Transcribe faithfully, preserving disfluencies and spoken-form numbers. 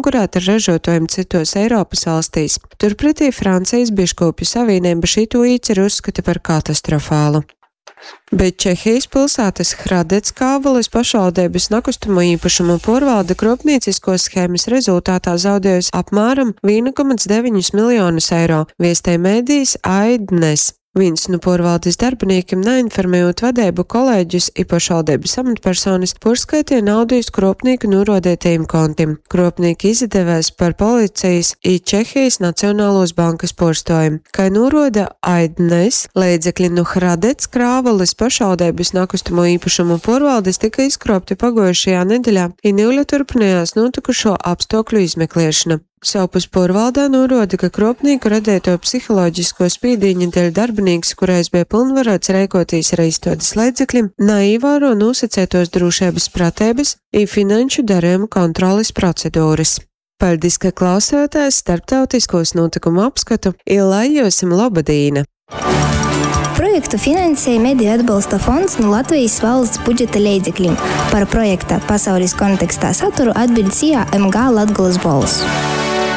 konkurēt ar ražotājiem citos Eiropas valstīs. Turpretī Francijas biškopju savienība šito īceru uzskata par katastrofālu. Bet Čehijas pilsētas Hradec Kāveles pašvaldības nekustamo īpašumu porvalde kropniecisko schēmas rezultātā zaudējusi apmēram viens komats deviņi miljonus eiro, viestē mēdījis Aidnes. Viens no porvaldes darbiniekiem neinformējot vadību kolēģus i pašvaldības amatpersonas porskaitīja naudu iz kropnieku norodētajiem kontiem. Kropnieki izdevēs par policijas i Čehijas Nacionālos bankas porstojumu. Kā noroda Aidnes, līdzekļi no Hradec Kāveles pašvaldības nekustamo īpašumu porvaldes tika izkropti pagojušajā nedēļā i Nīļa turpinājās notikušo apstākļu izmeklēšana. Savpus porvaldā norāda, ka kropnieku radēto psiholoģisko spīdīņa dēļ darbinieks, kurais bija pilnvarots rēkoties ar izstādes līdzekļiem, neievēro nosacētos drošības pratības un finanšu darījumu kontroles procedūras. Paldies, ka klausāties starptautiskos notikumu apskatu, un lai jums labadīna! Projektu finansēja Mediju atbalsta fonds no Latvijas valsts budžeta līdzekļiem. Par projekta pasaules kontekstā saturu atbild C I A M G Latgolas balss.